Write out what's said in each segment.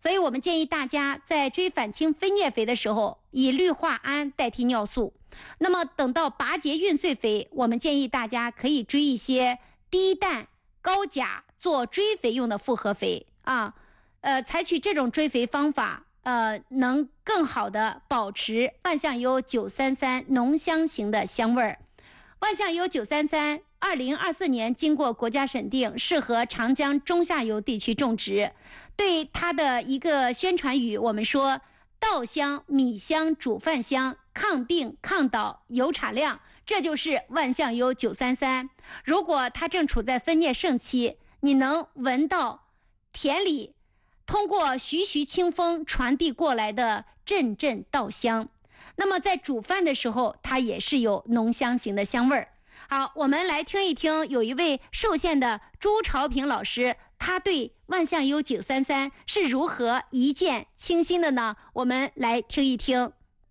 所以我们建议大家在追反青非蘖肥的时候，以氯化铵代替尿素。那么等到拔节孕穗肥，我们建议大家可以追一些低氮、高钾做追肥用的复合肥啊。采取这种追肥方法，能更好的保持万象优933浓香型的香味儿。万象优933 2024年经过国家审定，适合长江中下游地区种植。对它的一个宣传语，我们说稻香、米香、煮饭香，抗病抗倒，有产量，这就是万象优933。如果它正处在分蘖盛期，你能闻到田里通过徐徐清风传递过来的阵阵稻香，那么在煮饭的时候，它也是有浓香型的香味儿。好，我们来听一听，有一位寿县的朱朝平老师，他对万象优933是如何一见倾心的呢？我们来听一听。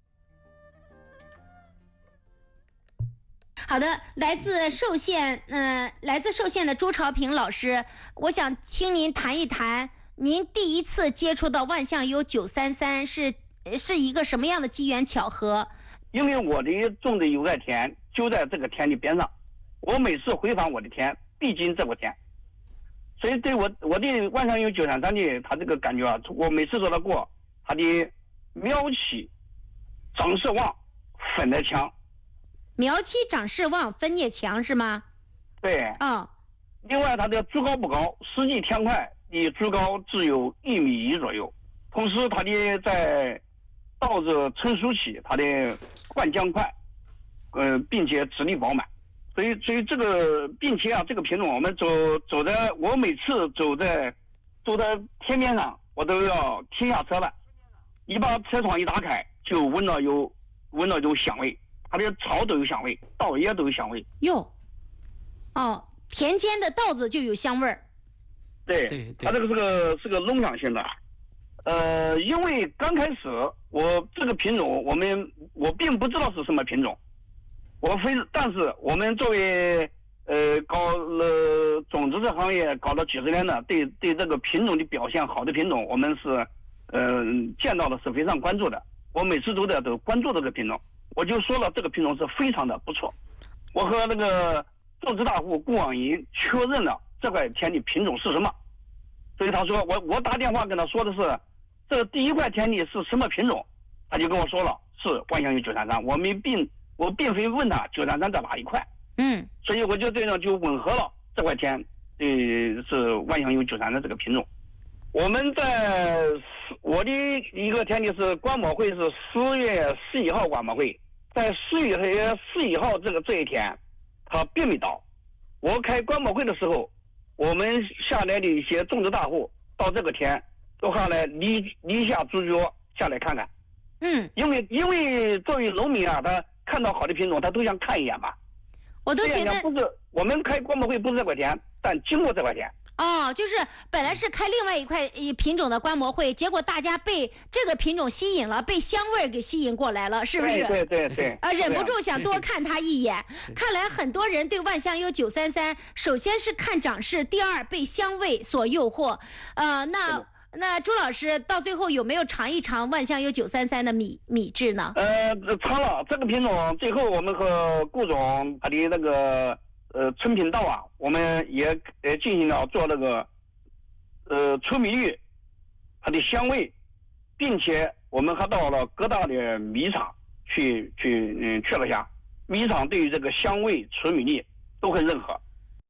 好的，来自寿县的朱朝平老师，我想听您谈一谈，您第一次接触到万象优933是一个什么样的机缘巧合？ 因为我的种的有块田就在这个田的边上，我每次回访我的田必经这个田，所以对我的万象优933的它这个感觉啊，我每次说它过，它的苗起长势旺，粉的强。 苗期长势旺，分蘖强是吗？ 对。另外它的株高不高，实际田块的株高只有1.1米左右，同时它的在稻子成熟期，它的灌浆快，并且籽粒饱满，所以这个，并且啊，这个品种我们我每次走在田边上，我都要停下车来，一把车窗一打开，就闻到有香味，它的草都有香味，稻叶都有香味。 哟，田间的稻子就有香味儿。 对，它这个是个农场性的。因为刚开始我这个品种我并不知道是什么品种，但是我们作为搞了种子这行业搞了几十年的，对这个品种的表现好的品种，我们是见到的是非常关注的。我每次都关注这个品种，我就说了这个品种是非常的不错。我和那个种植大户顾广银确认了这块田的品种是什么，所以他说我打电话跟他说的是。这个第一块田地是什么品种？他就跟我说了是万象优933。我并非问他933在哪一块，所以我就这样就吻合了这块田，是万象优933这个品种。我的一个田地是观摩会是10月11号观摩会，在10月11号这一天，他并没到。我开观摩会的时候，我们下来的一些种植大户到这个田。都下来离下猪脚下来看看，因为作为农民啊，他看到好的品种，他都想看一眼嘛。 我都觉得不是我们开观摩会不是这块田，但经过这块田。 就是本来是开另外一块品种的观摩会，结果大家被这个品种吸引了，被香味给吸引过来了，是不是？ 对。 忍不住想多看它一眼。看来很多人对万象优933，首先是看长势，第二被香味所诱惑。那朱老师到最后有没有尝一尝万象优933的米质呢？ 尝了这个品种，最后我们和顾总他的那个纯品稻啊，我们也进行了做那个纯米率，它的香味，并且我们还到了各大的米厂去了下，米厂对于这个香味纯米粒都很认可。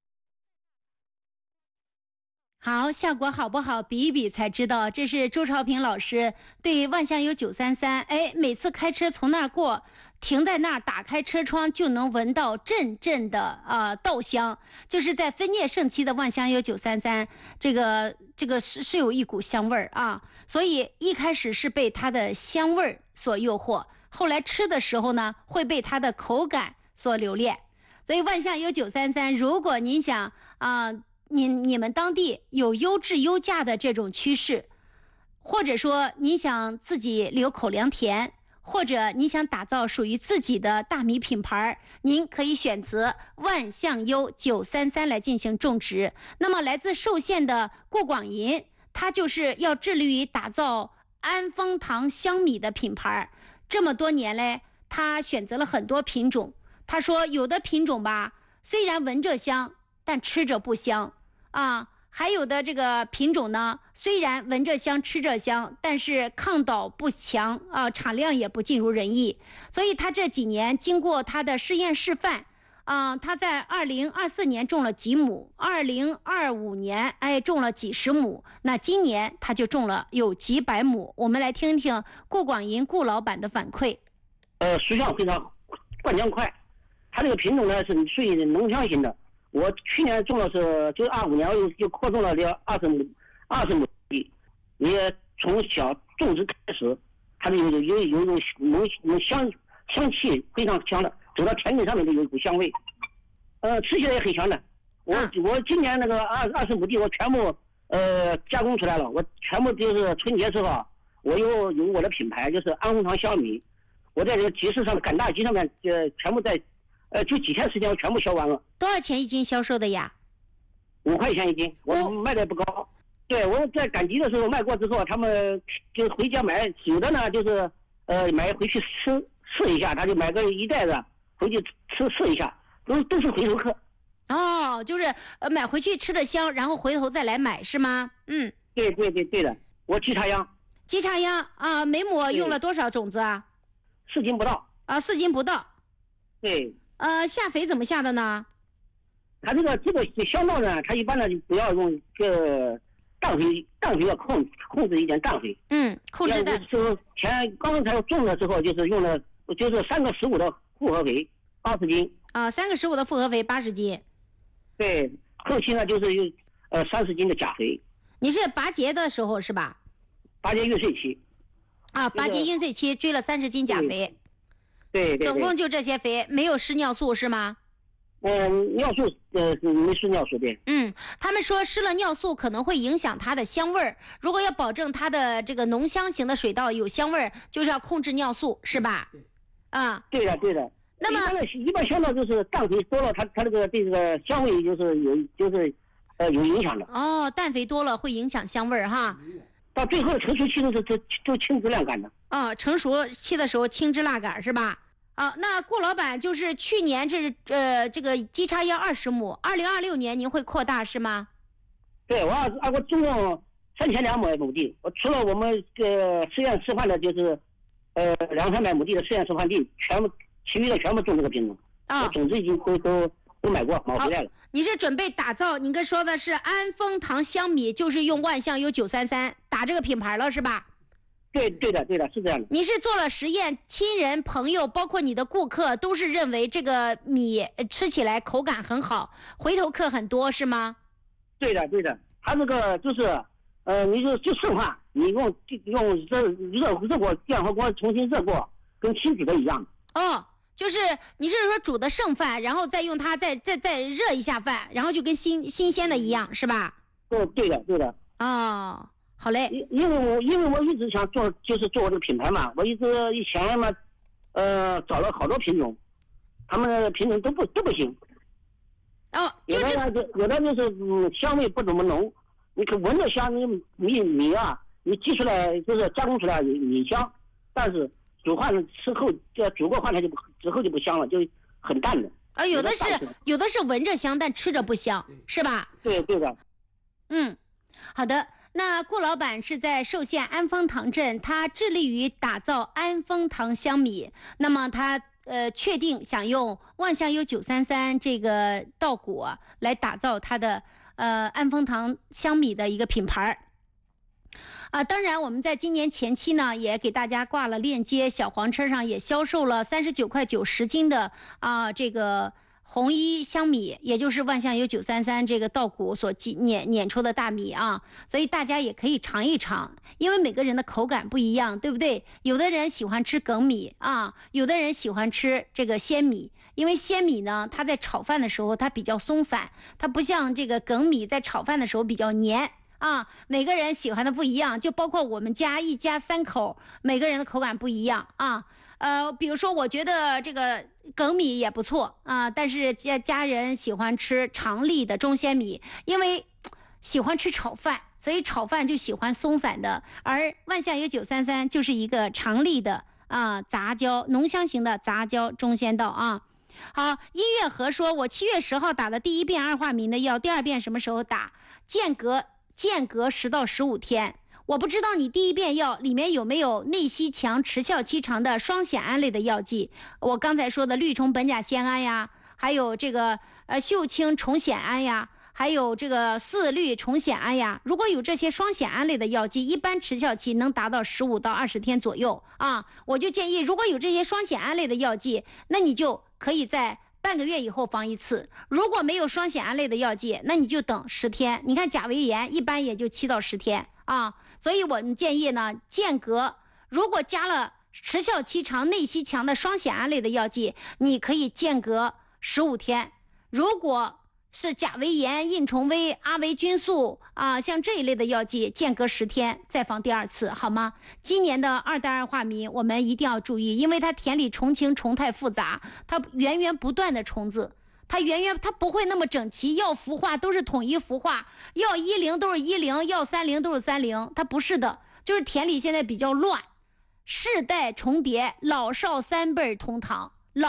好，效果好不好比一比才知道。这是朱朝平老师对万象优933，每次开车从那儿过，停在那儿，打开车窗就能闻到阵阵的稻香，就是在分蘖盛期的万象优933，这个是有一股香味儿啊，所以一开始是被它的香味儿所诱惑，后来吃的时候呢，会被它的口感所留恋。所以万象优933，如果您想你们当地有优质优价的这种趋势，或者说你想自己留口粮田，或者你想打造属于自己的大米品牌，您可以选择万象优933来进行种植。那么来自寿县的顾广银， 他就是要致力于打造安丰堂香米的品牌。这么多年嘞，他选择了很多品种。他说有的品种吧，虽然闻着香，但吃着不香啊。还有的这个品种呢，虽然闻着香吃着香，但是抗倒不强啊，产量也不尽如人意。所以他这几年经过他的试验示范他在2024年种了几亩，2025年种了几十亩，那今年他就种了有几百亩。我们来听听顾广银顾老板的反馈。 熟香非常，灌浆快，它这个品种呢是属于浓香型的。我去年种的是，就25年又扩种了20亩地，也从小种植开始，它就有一种浓香气非常香的，走到甜点上面就有一股香味，吃起来也很香的。我今年那个20亩地我全部加工出来了，我全部就是春节时候我有我的品牌，就是安丰堂香米，我在这个集市上赶大集上面全部在。就几天时间我全部销完了。 多少钱一斤销售的呀 ？5块钱一斤，我卖的也不高。对，我在赶集的时候卖过之后，他们就回家买，有的呢就是买回去试一下，他就买个1袋子回去试一下，都是回头客。 哦，就是买回去吃的香，然后回头再来买是吗？嗯， 对的，我鸡插秧啊，每亩用了多少种子啊 ？4斤不到。 啊，4斤不到。 对。 下肥怎么下的呢？ 它这个香稻呢，它一般呢就不要用氮肥要控制一点氮肥。 控制氮。 就是刚才种的时候就是用了就是3个15的复合肥80斤。 3个15的复合肥80斤。 对，后期呢就是用30斤的钾肥。 你是拔节的时候是吧？ 拔节孕穗期。 拔节孕穗期追了30斤钾肥。 对， 总共就这些肥，没有施尿素是吗？ 尿素没施尿素对。 他们说施了尿素可能会影响它的香味儿，如果要保证它的这个浓香型的水稻有香味儿，就是要控制尿素是吧？ 对的。 那么一般香稻就是氮肥多了，它这个对这个香味就是有影响的。 氮肥多了会影响香味儿哈。 到最后成熟期都青汁烂杆的。 成熟期的时候青汁辣杆是吧？那顾老板就是去年这个鸡插秧20亩，2026年您会扩大是吗？ 对，我总共3200亩地，我除了我们实验示范的就是200-300亩地的实验示范地，其余的全部种这个品种。我种子已经都买过，买回来了。 你是准备打造，您跟说的是安丰堂香米，就是用万象优933打这个品牌了是吧？ 对的，是这样的。 你是做了实验，亲人朋友包括你的顾客都是认为这个米吃起来口感很好，回头客很多是吗？ 对的，它这个就是你就剩饭，你用热过电火锅重新热过，跟新煮的一样。 就是你是说煮的剩饭，然后再用它再热一下饭，然后就跟新鲜的一样是吧？ 对的。 好嘞。 因为我一直想做我这个品牌嘛，我一前嘛找了好多品种，他们的品种都不行。有的就是香味不怎么浓，你可闻着香，你米啊，你挤出来就是加工出来米香，但是煮饭之后煮过饭它之后就不香了，就很淡的。 有的是闻着香，但吃着不香，是吧？ 对的。 好的。那顾老板是在寿县安丰堂镇，他致力于打造安丰堂香米。那么他确定想用万象优933这个稻谷来打造他的安丰堂香米的一个品牌。当然我们在今年前期呢也给大家挂了链接，小黄车上也销售了39块9 10斤的这个红一香米，也就是万象优933这个稻谷所碾出的大米所以大家也可以尝一尝，因为每个人的口感不一样，对不对？有的人喜欢吃梗米有的人喜欢吃这个鲜米，因为鲜米呢它在炒饭的时候它比较松散，它不像这个梗米在炒饭的时候比较黏每个人喜欢的不一样，就包括我们家一家3口，每个人的口感不一样比如说我觉得这个梗米也不错但是家人喜欢吃长粒的中鲜米，因为喜欢吃炒饭， 所以炒饭就喜欢松散的，而万象油933就是一个长粒的杂交浓香型的杂交中仙道啊。好，一月和说，我7月10号打的第1遍二化醚的药，第2遍什么时候打？间隔10到15天。我不知道你第1遍药里面有没有内吸强、持效期长的双酰胺类的药剂。我刚才说的绿虫苯甲酰胺呀，还有这个溴氢重酰胺呀，还有这个4氯重酰胺呀。如果有这些双酰胺类的药剂，一般持效期能达到15到20天左右啊。我就建议，如果有这些双酰胺类的药剂，那你就可以在半个月以后放一次。如果没有双酰胺类的药剂，那你就等10天。你看甲维炎一般也就7到10天啊。所以我们建议呢，间隔如果加了持效期长、内吸强的双酰胺类的药剂，你可以间隔15天。如果是甲维炎、印虫威、阿维菌素像这一类的药剂，间隔10天再放第2次，好吗？今年的2代二化醚我们一定要注意，因为它田里虫情虫太复杂，它源源不断的虫子，它不会那么整齐，药氟化都是统一氟化，药10都是10，药30都是30，它不是的，就是田里现在比较乱，世代重叠，老少3辈同堂，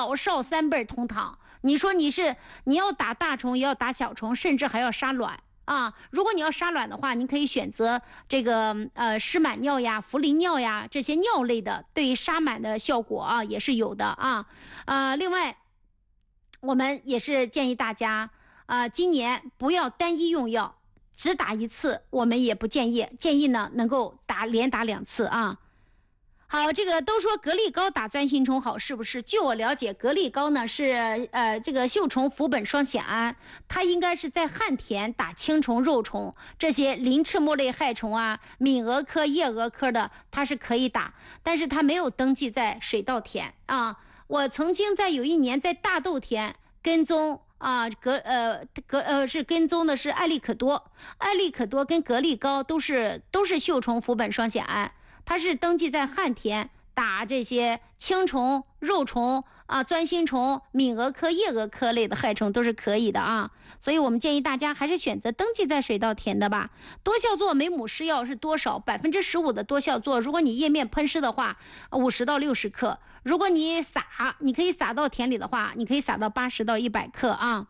你说你要打大虫，也要打小虫，甚至还要杀卵啊！如果你要杀卵的话，你可以选择这个湿螨尿呀、茯苓尿呀这些尿类的，对于杀螨的效果也是有的啊。另外，我们也是建议大家今年不要单一用药，只打1次，我们也不建议呢能够连打2次啊。好，这个都说格力膏打钻心虫好，是不是？据我了解，格力膏呢是这个溴虫氟苯双酰胺，它应该是在旱田打青虫、肉虫这些鳞翅目类害虫闽蛾科、叶蛾科的，它是可以打，但是它没有登记在水稻田啊。我曾经有一年在大豆田跟踪是跟踪的是艾利可多跟格力膏都是溴虫氟苯双酰胺。它是登记在旱田打这些青虫、肉虫钻心虫、闽蛾科、叶蛾科类的害虫都是可以的啊。所以我们建议大家还是选择登记在水稻田的吧。多效唑每亩施药是多少？15%的多效唑，如果你叶面喷施的话，50到60克；如果你可以撒到田里的话，你可以撒到80到100克啊。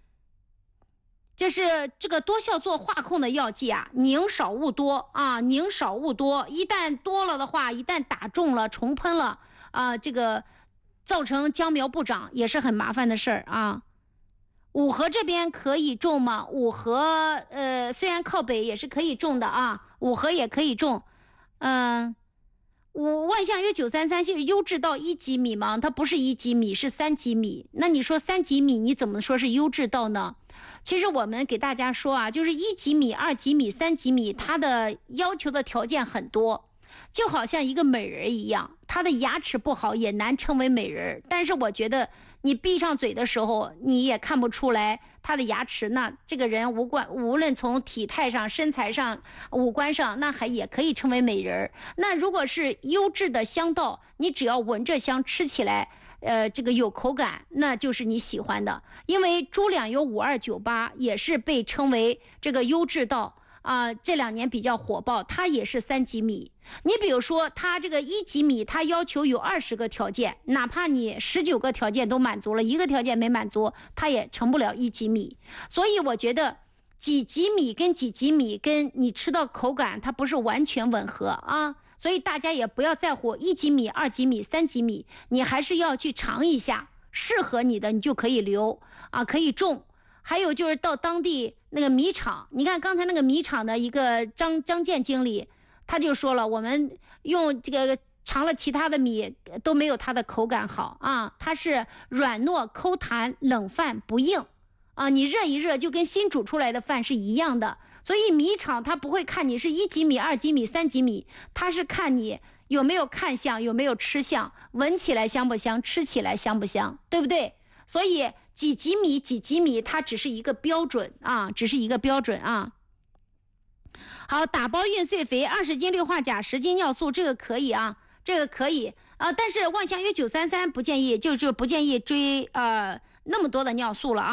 就是这个多效唑化控的药剂宁少勿多宁少勿多。一旦多了的话，一旦打中了、虫喷了这个造成姜苗不长，也是很麻烦的事儿啊。五河这边可以种吗？五河虽然靠北，也是可以种的五河也可以种。万象约933是优质稻1级米吗？它不是1级米，是3级米。那你说3级米，你怎么说是优质稻呢？其实我们给大家说就是1级米、2级米、3级米，它的要求的条件很多，就好像一个美人一样，她的牙齿不好也难称为美人。但是我觉得你闭上嘴的时候，你也看不出来她的牙齿，那这个人无论从体态上、身材上、五官上，那也可以称为美人。那如果是优质的香稻，你只要闻着香，吃起来这个有口感，那就是你喜欢的。因为猪两油5298也是被称为这个优质稻这2年比较火爆，它也是3级米。你比如说它这个1级米，它要求有20个条件，哪怕你19个条件都满足了，1个条件没满足，它也成不了1级米。所以我觉得几级米跟几级米跟你吃到口感它不是完全吻合所以大家也不要在乎1级米、2级米、3级米，你还是要去尝一下，适合你的你就可以留可以种。还有就是到当地那个米厂，你看刚才那个米厂的一个张建经理，他就说了，我们用这个尝了其他的米都没有它的口感好它是软糯抠弹，冷饭不硬你热一热就跟新煮出来的饭是一样的。所以米厂它不会看你是1级米、2级米、3级米，它是看你有没有看相，有没有吃相，闻起来香不香，吃起来香不香，对不对？所以几级米几级米它只是一个标准只是一个标准好，打包运碎肥20斤氯化钾10斤尿素，这个可以这个可以但是万象约933不建议，就不建议追那么多的尿素了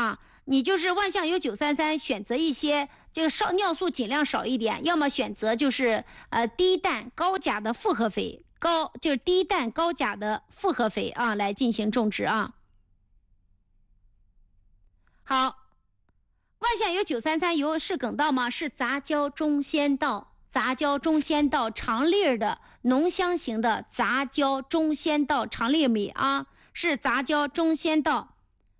你就是万象油933选择一些这个尿素尽量少一点，要么选择就是低氮高钾的复合肥，就是低氮高钾的复合肥啊来进行种植啊。好，万象油933油是粳稻吗？是杂交中先稻，杂交中先稻长粒的浓香型的杂交中先稻长粒米啊，是杂交中先稻。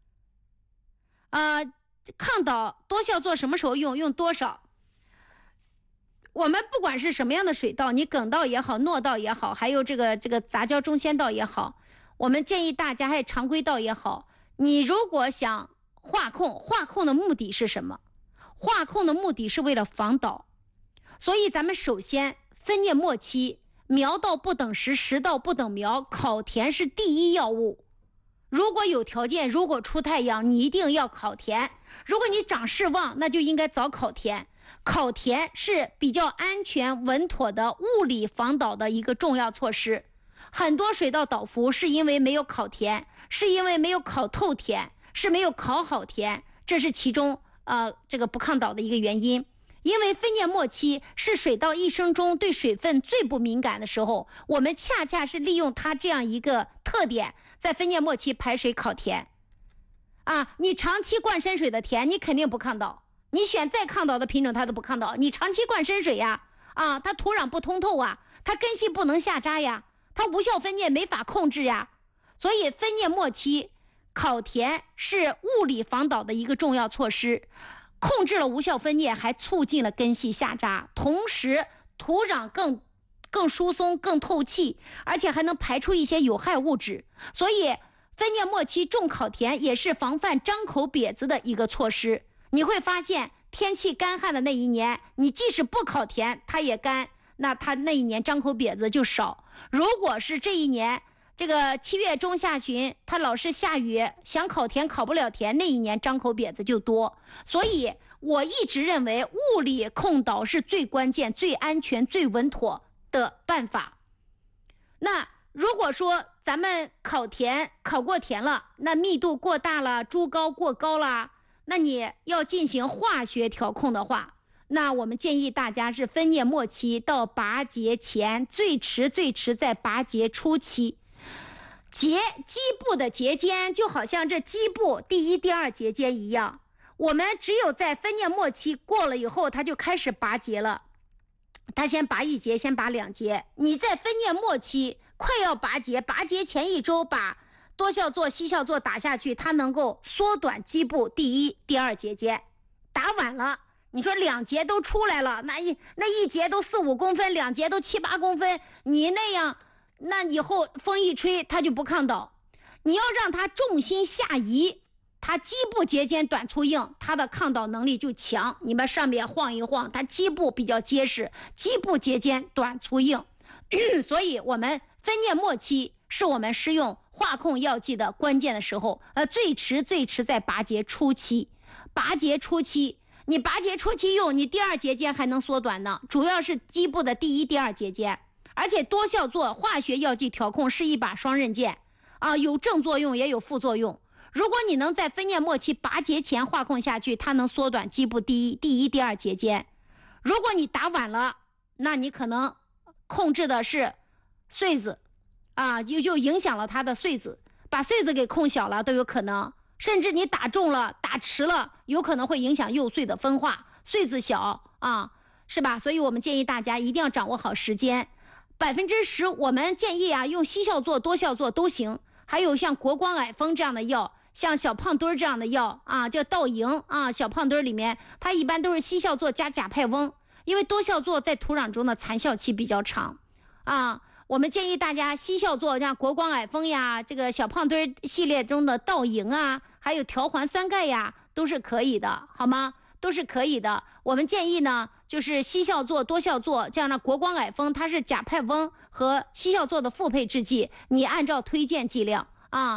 抗导多效做什么时候用？用多少？我们不管是什么样的水稻，你粳稻也好，糯稻也好，还有这个杂交中先稻也好，我们建议大家，还有常规稻也好，你如果想化控的目的是什么？化控的目的是为了防倒。所以咱们首先分蘖末期，苗稻不等时，时稻不等苗，烤田是第一要务。如果有条件，如果出太阳，你一定要烤田。如果你长势旺，那就应该早烤田。烤田是比较安全稳妥的物理防倒的一个重要措施。很多水稻倒伏是因为没有烤田，是因为没有烤透田，是没有烤好田，这是其中这个不抗倒的一个原因。因为分蘖末期是水稻一生中对水分最不敏感的时候，我们恰恰是利用它这样一个特点，在分蘖末期排水烤田啊。你长期灌深水的田，你肯定不抗倒，你选再抗倒的品种它都不抗倒。你长期灌深水呀，它土壤不通透啊，它根系不能下扎呀，它无效分蘖没法控制呀。所以分蘖末期烤田是物理防倒的一个重要措施，控制了无效分蘖，还促进了根系下扎，同时土壤更疏松更透气，而且还能排出一些有害物质。所以分蘖末期种烤田也是防范张口瘪子的一个措施。你会发现天气干旱的那一年，你即使不烤田它也干，那它那一年张口瘪子就少。如果是这一年这个7月中下旬它老是下雨，想烤田烤不了田，那一年张口瘪子就多。所以我一直认为物理控倒是最关键最安全最稳妥的办法。那如果说咱们烤过田了，那密度过大了，株高过高了，那你要进行化学调控的话，那我们建议大家是分蘖末期到拔节前，最迟在拔节初期。基部的节间就好像这基部第一第二节间一样，我们只有在分蘖末期过了以后，它就开始拔节了。它先拔1节，先拔2节。你在分蘖末期快要拔节前1周把多效唑、稀效唑打下去，它能够缩短基部第一第二节间。打晚了，你说2节都出来了，那一节都4、5公分，2节都7、8公分，你那样那以后风一吹它就不抗倒。你要让它重心下移，它基部节间短粗硬，它的抗倒能力就强。你们上面晃一晃，它基部比较结实，基部节间短粗硬所以我们分蘖末期是我们施用化控药剂的关键的时候，最迟在拔节初期。拔节初期你拔节初期用，你第二节间还能缩短呢，主要是基部的第一第二节间。而且多效唑化学药剂调控是一把双刃剑有正作用也有副作用。如果你能在分蘖末期拔节前化控下去，它能缩短基部第一第二节间。如果你打晚了，那你可能控制的是穗子就影响了它的穗子，把穗子给控小了都有可能。甚至你打重了打迟了，有可能会影响幼穗的分化，穗子小是吧？所以我们建议大家一定要掌握好时间。10%我们建议用稀效唑多效唑都行，还有像国光矮丰这样的药，像小胖墩这样的药叫稻营小胖墩里面它一般都是稀效唑加甲派翁，因为多效唑在土壤中的残效期比较长我们建议大家稀效唑像国光矮丰呀，这个小胖墩系列中的稻营还有条环酸钙呀，都是可以的，好吗？都是可以的。我们建议呢，就是稀效唑多效唑这样的国光矮丰，它是甲派翁和稀效唑的复配制剂，你按照推荐剂量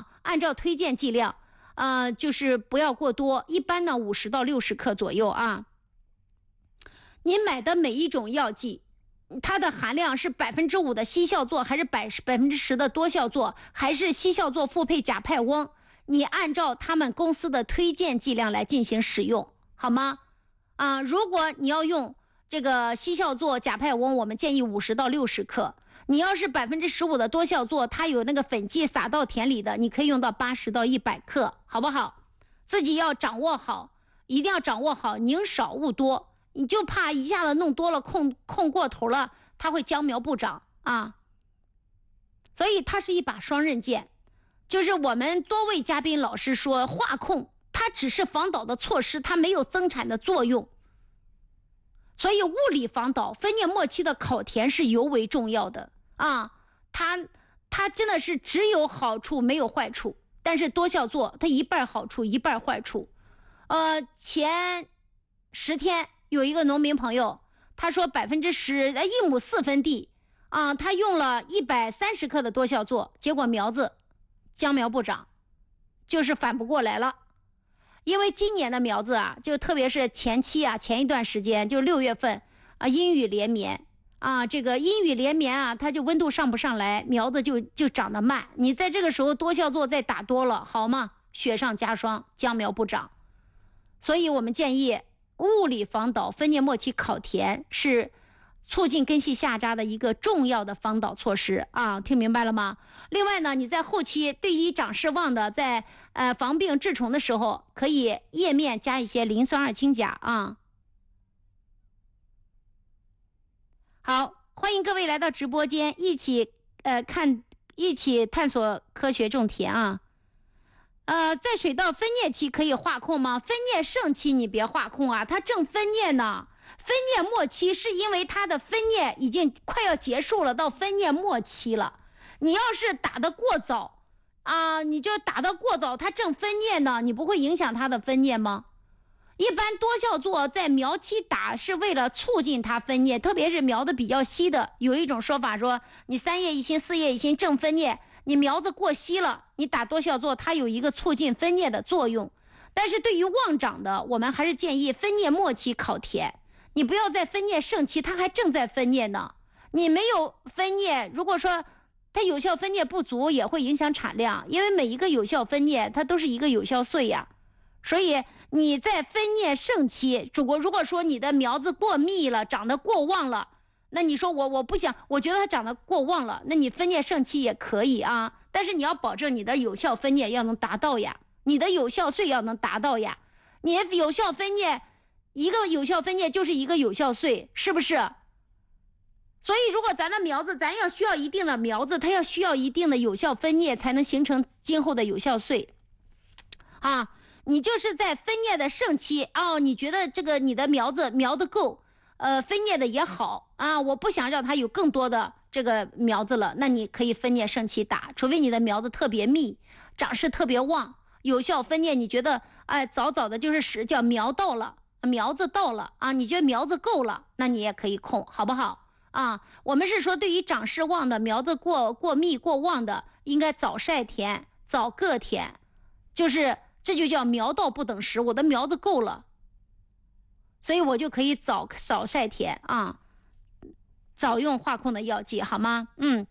就是不要过多，一般呢50到60克左右您买的每一种药剂，它的含量是5%的稀效唑，还是10%的多效唑，还是稀效唑复配甲派翁， 你按照他们公司的推荐剂量来进行使用，好吗？如果你要用这个西效唑、甲派翁，我们建议50到60克。你要是15%的多效唑，它有那个粉剂撒到田里的，你可以用到80到100克，好不好？自己要掌握好，一定要掌握好，宁少勿多。你就怕一下子弄多了，控过头了，它会将苗不长啊。所以它是一把双刃剑。就是我们多位嘉宾老师说，化控它只是防倒的措施，它没有增产的作用。所以物理防倒分蘖末期的烤田是尤为重要的啊。它真的是只有好处没有坏处，但是多效唑它一半好处一半坏处。前10天有一个农民朋友，他说10%，1亩4分地啊，他用了130克的多效唑，结果苗子将苗不长，就是反不过来了。因为今年的苗子啊，就特别是前期啊，前一段时间就6月份啊，阴雨连绵啊，这个阴雨连绵啊，它就温度上不上来，苗子就长得慢。你在这个时候多效唑再打多了，好吗？雪上加霜，将苗不长。所以我们建议物理防倒分蘖末期烤田是促进根系下扎的一个重要的防倒措施啊，听明白了吗？另外呢，你在后期对于长势旺的，在防病治虫的时候，可以叶面加一些磷酸二氢钾啊。好，欢迎各位来到直播间，一起探索科学种田啊。在水稻分蘖期可以化控吗？分蘖盛期你别化控啊，它正分蘖呢。分蘖末期是因为它的分蘖已经快要结束了，到分蘖末期了。你要是打得过早啊，你就打得过早，它正分蘖呢，你不会影响它的分蘖吗？一般多效唑在苗期打是为了促进它分蘖，特别是苗的比较稀的，有一种说法说你3叶一心4叶一心正分蘖，你苗子过稀了，你打多效唑它有一个促进分蘖的作用。但是对于旺长的，我们还是建议分蘖末期烤田，你不要在分蘖盛期，它还正在分蘖呢，你没有分蘖，如果说它有效分蘖不足，也会影响产量，因为每一个有效分蘖它都是一个有效穗呀。所以你在分蘖盛期，如果说你的苗子过密了，长得过旺了，那你说我不想，我觉得它长得过旺了，那你分蘖盛期也可以啊，但是你要保证你的有效分蘖要能达到呀，你的有效穗要能达到呀，你的有效分蘖一个有效分蘖就是一个有效穗，是不是？所以如果咱的苗子，咱要需要一定的苗子，它要需要一定的有效分蘖才能形成今后的有效穗啊。你就是在分蘖的盛期你觉得这个你的苗子苗的够，分蘖的也好啊，我不想让它有更多的这个苗子了，那你可以分蘖盛期打，除非你的苗子特别密，长势特别旺，有效分蘖你觉得早的就是叫苗到了，苗子到了啊，你觉得苗子够了，那你也可以控，好不好啊？我们是说对于长势旺的苗子过密过旺的，应该早晒田早个田，这就叫苗到不等时，我的苗子够了，所以我就可以早晒田啊，早用化控的药剂，好吗？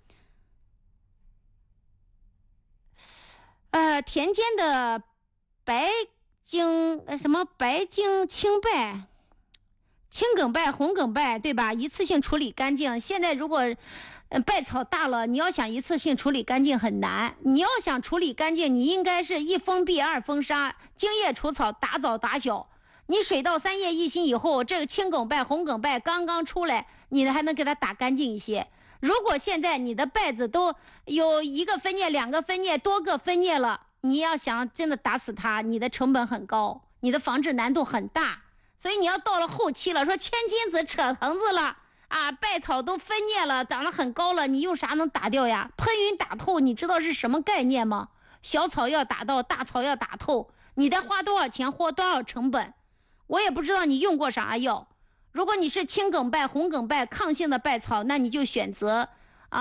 田间的白茎青败、青梗败、红梗败，对吧？一次性处理干净。现在如果败草大了，你要想一次性处理干净很难。你要想处理干净，你应该是1封闭2封杀，茎叶除草，打早打小。你水稻3叶一心以后，这个青梗败、红梗败刚刚出来，你还能给它打干净一些。如果现在你的败子都有1个分蘖、2个分蘖、多个分蘖了，你要想真的打死它，你的成本很高，你的防治难度很大。所以你要到了后期了，说千金子扯藤子了啊，败草都分蘖了，长得很高了，你用啥能打掉呀？喷匀打透，你知道是什么概念吗？小草要打到，大草要打透，你得花多少钱，花多少成本？我也不知道你用过啥药。如果你是青梗败、红梗败抗性的败草，那你就选择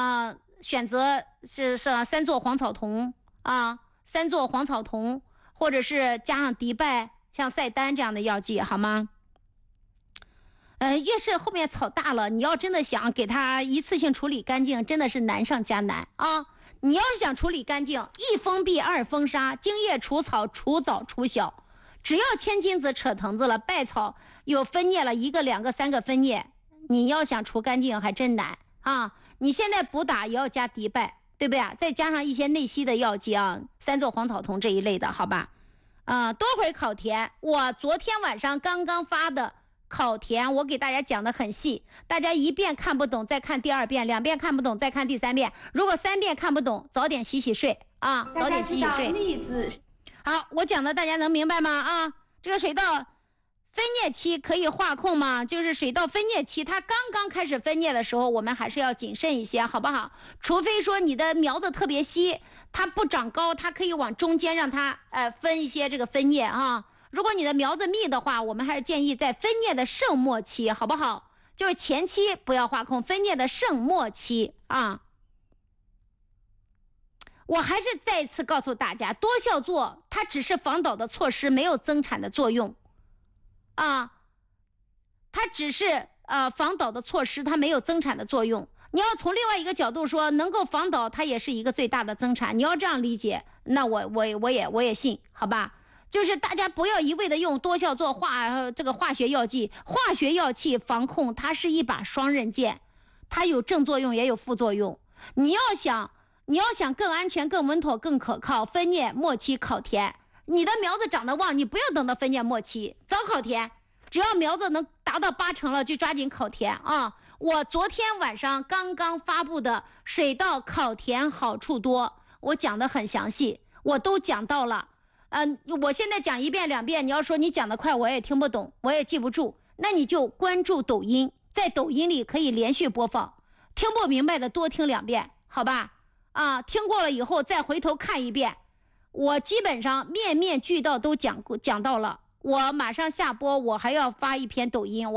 是3唑黄草酮啊，3唑黄草酮，或者是加上敌败，像赛丹这样的药剂，好吗？越是后面草大了，你要真的想给它一次性处理干净，真的是难上加难啊！ 你要是想处理干净，一封闭二封杀，精液除草除早除小，只要千金子扯藤子了，败草有分叶了1个2个3个分叶，你要想除干净还真难啊！你现在补打也要加敌败，对不对啊？再加上一些内息的药剂啊，3唑黄草酮这一类的，好吧？多会烤田，我昨天晚上刚刚发的烤田，我给大家讲的很细，大家1遍看不懂再看第2遍，2遍看不懂再看第3遍，如果3遍看不懂，早点洗洗睡啊，早点洗洗睡。例子好，我讲的大家能明白吗？啊，这个水稻分蘖期可以化控吗？就是水稻分蘖期，它刚刚开始分蘖的时候，我们还是要谨慎一些，好不好？除非说你的苗子特别稀，它不长高，它可以往中间让它分一些这个分蘖啊。如果你的苗子密的话，我们还是建议在分蘖的盛末期，好不好？就是前期不要化控，分蘖的盛末期啊。我还是再次告诉大家，多效唑它只是防倒的措施，没有增产的作用啊。它只是防倒的措施，它没有增产的作用。你要从另外一个角度说，能够防倒，它也是一个最大的增产。你要这样理解，那我也信，好吧？就是大家不要一味的用多效唑化学药剂，化学药剂防控它是一把双刃剑，它有正作用也有副作用。你要想更安全、更稳妥、更可靠，分蘖末期烤田，你的苗子长得旺，你不要等到分蘖末期，早烤田，只要苗子能达到80%了，就抓紧烤田啊！我昨天晚上刚刚发布的水稻烤田好处多，我讲得很详细，我都讲到了。我现在讲1遍2遍，你要说你讲得快，我也听不懂，我也记不住，那你就关注抖音，在抖音里可以连续播放，听不明白的多听2遍，好吧？听过了以后再回头看1遍，我基本上面面俱到都讲到了。我马上下播，我还要发一篇抖音，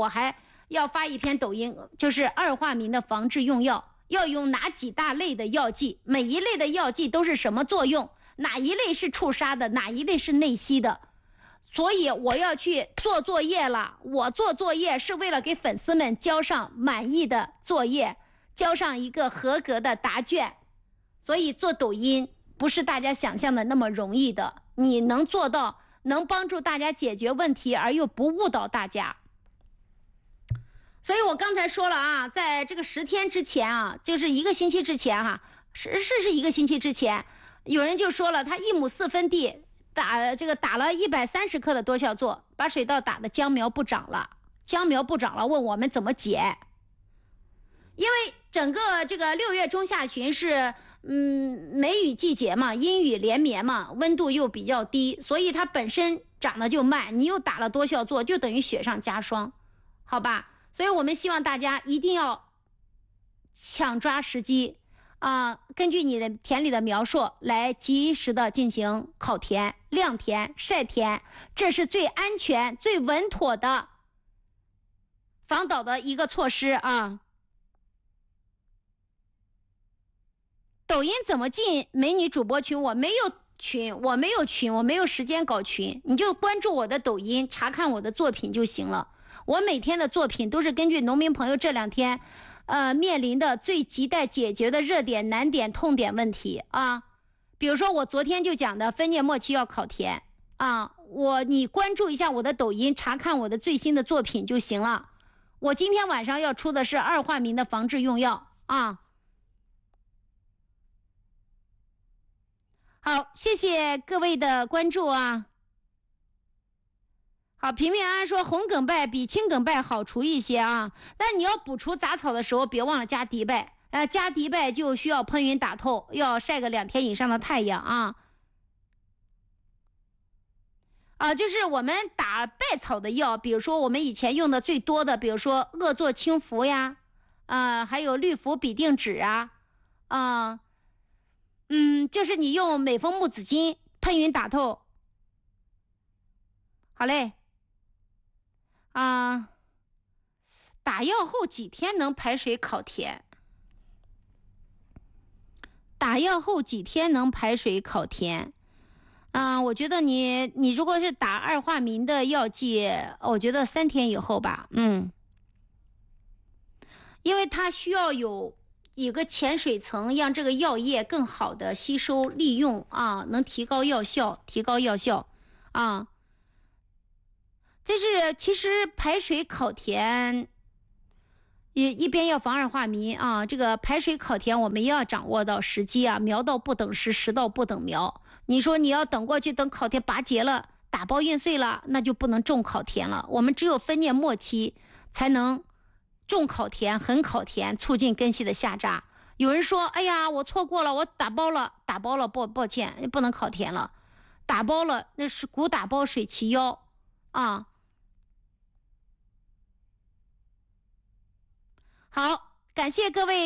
就是2化醚的防治用药，要用哪几大类的药剂，每一类的药剂都是什么作用，哪一类是触杀的，哪一类是内息的。所以我要去做作业了，我做作业是为了给粉丝们交上满意的作业，交上一个合格的答卷。所以做抖音不是大家想象的那么容易的，你能做到能帮助大家解决问题而又不误导大家。所以我刚才说了啊，在这个10天之前啊，就是1个星期之前哈，是1个星期之前，有人就说了，他1亩4分地打了130克的多效唑，把水稻打的姜苗不长了，问我们怎么解。因为整个这个6月中下旬是梅雨季节嘛，阴雨连绵嘛，温度又比较低，所以它本身长得就慢，你又打了多效唑，就等于雪上加霜，好吧？所以我们希望大家一定要抢抓时机根据你的田里的描述来及时的进行烤田、晾田、晒田，这是最安全、最稳妥的防倒的一个措施啊。抖音怎么进美女主播群？我没有群，我没有时间搞群，你就关注我的抖音，查看我的作品就行了。我每天的作品都是根据农民朋友这2天面临的最亟待解决的热点、难点、痛点问题啊。比如说我昨天就讲的分蘖末期要烤田你关注一下我的抖音，查看我的最新的作品就行了。我今天晚上要出的是2化醚的防治用药好，谢谢各位的关注啊。好，平平安安说红梗败比青梗败好除一些但你要补除杂草的时候，别忘了加敌败。加敌败就需要喷匀打透，要晒个2天以上的太阳就是我们打败草的药，比如说我们以前用的最多的，比如说鄂唑清福呀，还有氯呋吡啶酯就是你用美丰木子金喷匀打透。好嘞。打药后几天能排水烤田？打药后几天能排水烤田？我觉得你如果是打2化醚的药剂，我觉得3天以后吧，因为它需要有有个浅水层，让这个药液更好的吸收利用啊，能提高药效，啊。这是其实排水烤田，一边要防二化糜啊。这个排水烤田我们要掌握到时机啊，苗到不等时，时到不等苗。你说你要等过去，等烤田拔节了，打包运碎了，那就不能种烤田了。我们只有分蘖末期才能种烤田、狠烤田，促进根系的下扎。有人说，哎呀，我错过了，我打包了，抱歉，不能烤田了，打包了，那是古打包水齐腰啊。好，感谢各位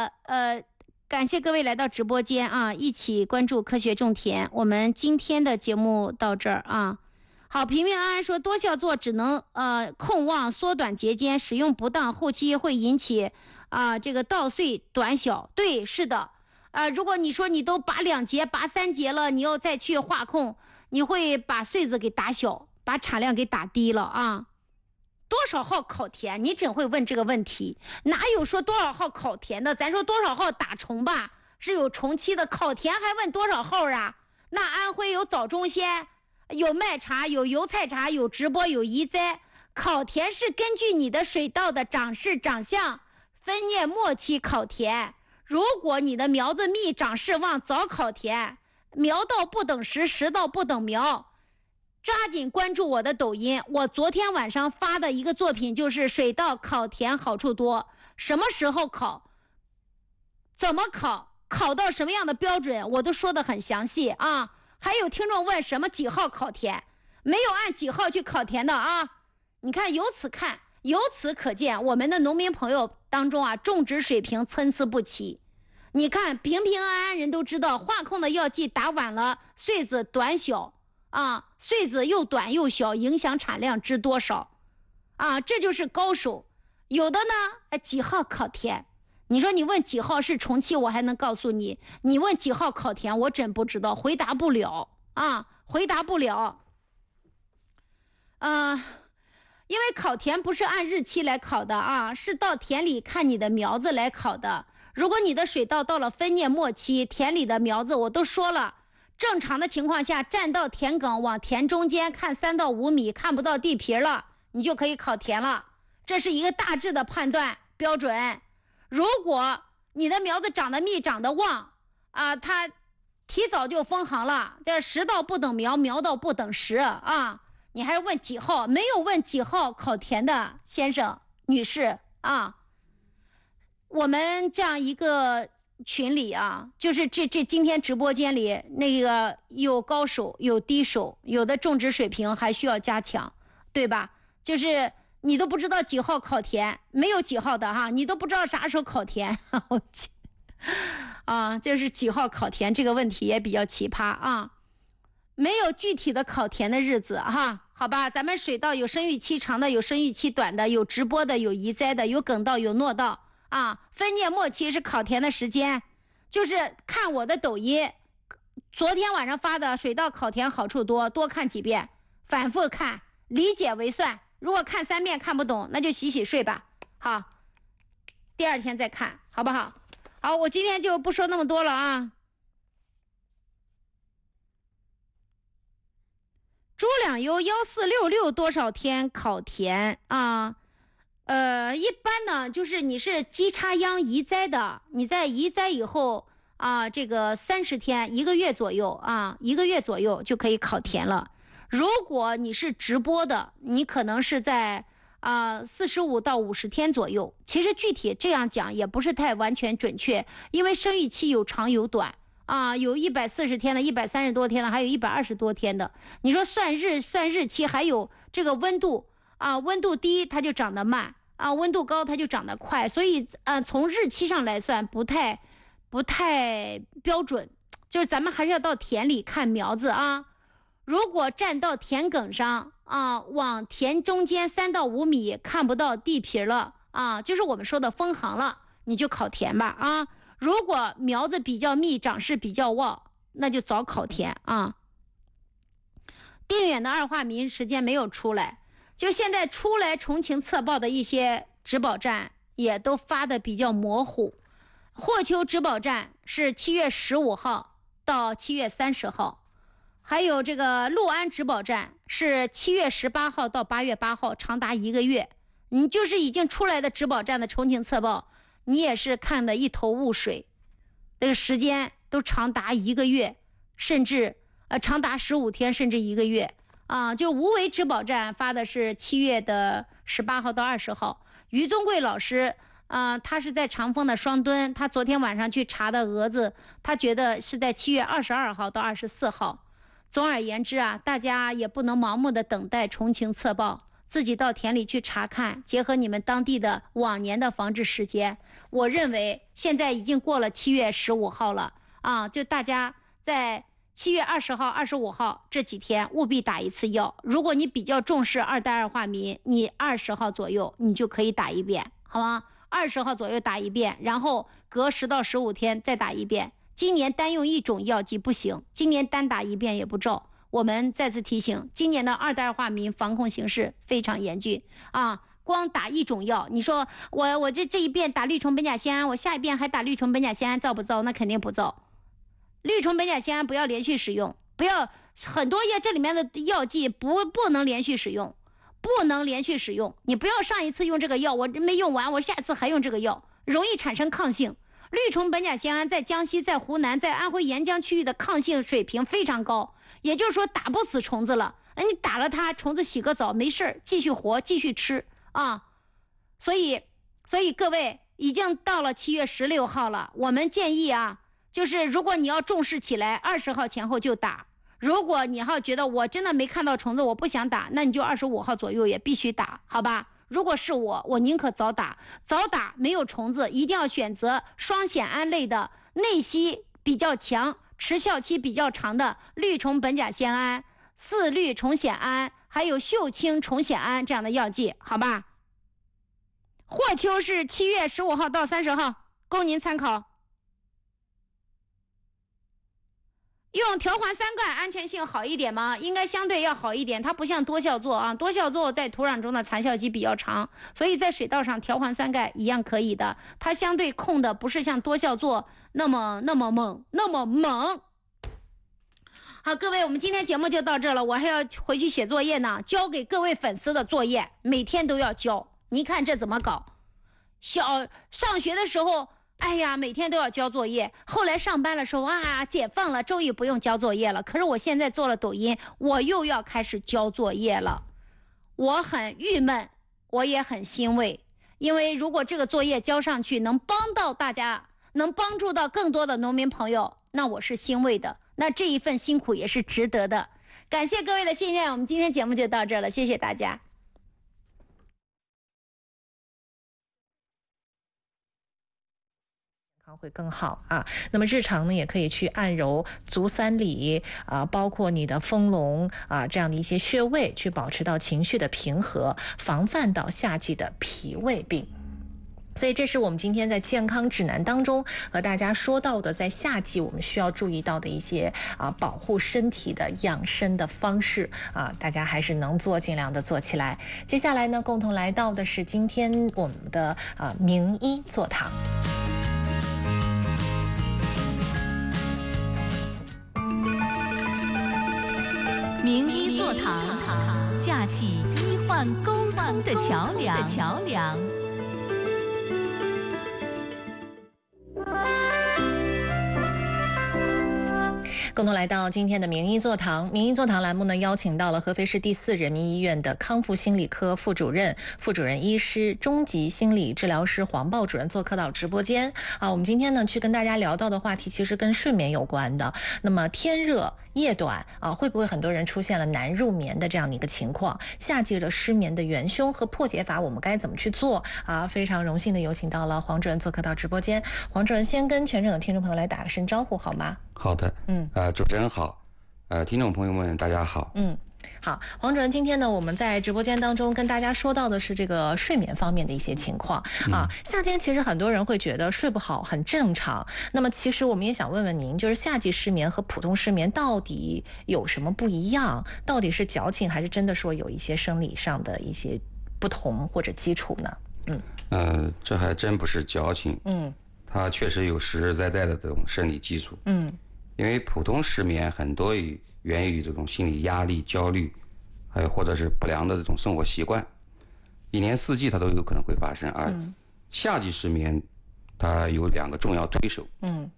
来到直播间啊，一起关注科学种田。我们今天的节目到这儿啊。好，平平安安说，多效唑只能控旺缩短节间，使用不当后期会引起这个稻穗短小。对，是的，如果你说你都拔2节、拔3节了，你要再去化控，你会把穗子给打小，把产量给打低了啊。多少号烤田？你真会问这个问题？哪有说多少号烤田的？咱说多少号打虫吧，是有虫期的。烤田还问多少号啊？那安徽有早中先，有麦茶，有油菜茶，有直播，有移栽。烤田是根据你的水稻的长势长相，分蘖末期烤田。如果你的苗子密，长势旺，早烤田。苗到不等时，时到不等苗。抓紧关注我的抖音，我昨天晚上发的一个作品就是水稻烤田好处多，什么时候烤，怎么烤，烤到什么样的标准，我都说得很详细啊。还有听众问什么几号烤田，没有按几号去烤田的啊。你看，由此可见，我们的农民朋友当中啊，种植水平参差不齐。你看平平安安人都知道，化控的药剂打晚了，穗子短小啊，穗子又短又小，影响产量知多少啊？这就是高手。有的呢，几号烤田？你说你问几号是虫期，我还能告诉你。你问几号烤田，我真不知道，回答不了啊，回答不了。因为烤田不是按日期来烤的啊，是到田里看你的苗子来烤的。如果你的水稻到了分蘖末期，田里的苗子我都说了。正常的情况下，站到田埂往田中间看3到5米，看不到地皮了，你就可以烤田了。这是一个大致的判断标准。如果你的苗子长得密，长得旺啊，它提早就封行了，这时到不等苗，苗到不等时啊。你还问几号？没有问几号烤田的先生女士啊。我们这样一个群里啊，就是今天直播间里那个有高手有低手，有的种植水平还需要加强，对吧？就是你都不知道几号烤田，没有几号的哈，你都不知道啥时候烤田就是几号烤田这个问题也比较奇葩啊，没有具体的烤田的日子哈。好吧，咱们水稻有生育期长的，有生育期短的，有直播的，有移栽的，有梗稻，有糯稻啊。分蘖末期是烤田的时间，就是看我的抖音，昨天晚上发的水稻烤田好处多，多看几遍，反复看，理解为算。如果看3遍看不懂，那就洗洗睡吧。好，第2天再看，好不好？好，我今天就不说那么多了啊。猪两优1466多少天烤田啊？一般呢，就是你是基插秧移栽的，你在移栽以后啊，这个30天1个月左右啊，1个月左右就可以烤田了。如果你是直播的，你可能是在45到50天左右。其实具体这样讲也不是太完全准确，因为生育期有长有短。有140天的，130多天的，还有120多天的。你说算日期，还有这个温度温度低它就长得慢温度高它就长得快，所以从日期上来算不太标准。就是咱们还是要到田里看苗子啊。如果站到田埂上往田中间3到5米看不到地皮了就是我们说的封行了，你就烤田吧啊。如果苗子比较密，长势比较旺，那就早烤田啊。定远的二化糜时间没有出来，就现在出来重庆测报的一些植保站也都发的比较模糊， 霍丘植保站是7月15号到7月30号，还有这个六安植保站是7月18号到8月8号，长达1个月。你就是已经出来的植保站的重庆测报，你也是看得一头雾水，这个时间都长达1个月，甚至长达15天，甚至1个月啊。就无为植保站发的是7月的18号到20号。于宗贵老师他是在长丰的双墩，他昨天晚上去查的蛾子，他觉得是在7月22号到24号。总而言之大家也不能盲目的等待重庆测报，自己到田里去查看，结合你们当地的往年的防治时间。我认为现在已经过了7月15号了就大家在7月20号、25号这几天务必打一次药。如果你比较重视2代2化醚，你20号左右你就可以打一遍，好吗？20号左右打一遍，然后隔10到15天再打一遍。今年单用一种药剂不行，今年单打一遍也不照。我们再次提醒，今年的2代2化醚防控形势非常严峻光打一种药，你说我这一遍打氯虫苯甲酰胺，我下一遍还打氯虫苯甲酰胺，造不造？那肯定不造。氯虫苯甲酰胺不要连续使用，不要很多这里面的药剂不能连续使用，不能连续使用。你不要上一次用这个药我没用完，我下一次还用这个药，容易产生抗性。氯虫苯甲酰胺在江西、在湖南、在安徽沿江区域的抗性水平非常高，也就是说打不死虫子了。你打了它，虫子洗个澡没事继续活继续吃所以各位已经到了7月16号了，我们建议就是如果你要重视起来，20号前后就打。如果你觉得我真的没看到虫子，我不想打，那你就25号左右也必须打，好吧？如果是我宁可早打没有虫子，一定要选择双酰胺类的，内吸比较强、持效期比较长的氯虫苯甲酰胺、4氯虫酰胺，还有溴氢虫酰胺这样的药剂，好吧？霍丘是7月15号到30号，供您参考。用条环3酐安全性好一点吗？应该相对要好一点，它不像多效唑多效唑在土壤中的残效期比较长，所以在水稻上条环3酐一样可以的，它相对控的不是像多效唑那么猛。好，各位，我们今天节目就到这了，我还要回去写作业呢，交给各位粉丝的作业每天都要交，你看这怎么搞？上学的时候哎呀，每天都要交作业。后来上班的时候解放了，终于不用交作业了。可是我现在做了抖音，我又要开始交作业了。我很郁闷，我也很欣慰，因为如果这个作业交上去能帮到大家，能帮助到更多的农民朋友，那我是欣慰的，那这一份辛苦也是值得的。感谢各位的信任，我们今天节目就到这了，谢谢大家。 会更好那么日常呢，也可以去按揉足三里包括你的丰隆这样的一些穴位，去保持到情绪的平和，防范到夏季的脾胃病。所以这是我们今天在健康指南当中和大家说到的，在夏季我们需要注意到的一些保护身体的养生的方式大家还是能做尽量的做起来。接下来呢，共同来到的是今天我们的名医座堂。 名医座堂，架起医患沟通的桥梁。 共同来到今天的名医座堂。名医座堂栏目呢，邀请到了合肥市第4人民医院的康复心理科副主任医师、中级心理治疗师黄豹主任做客到直播间我们今天呢去跟大家聊到的话题其实跟睡眠有关的。那么天热夜短会不会很多人出现了难入眠的这样的一个情况？夏季的失眠的元凶和破解法我们该怎么去做非常荣幸的有请到了黄主任做客到直播间。黄主任先跟全省的听众朋友来打个声招呼好吗？ 好的，主持人好，听众朋友们大家好。 好，黄主任，今天呢我们在直播间当中跟大家说到的是这个睡眠方面的一些情况夏天其实很多人会觉得睡不好很正常，那么其实我们也想问问您，就是夏季失眠和普通失眠到底有什么不一样？到底是矫情还是真的说有一些生理上的一些不同或者基础呢？ 这还真不是矫情。 它确实有实实在在的这种生理基础。因为普通失眠很多源于这种心理压力、焦虑，还有或者是不良的这种生活习惯，一年四季它都有可能会发生。而夏季失眠，它有2个重要推手。